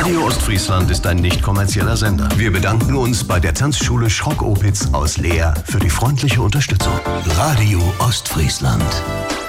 Radio Ostfriesland ist ein nicht kommerzieller Sender. Wir bedanken uns bei der Tanzschule Schrock-Opitz aus Leer für die freundliche Unterstützung. Radio Ostfriesland.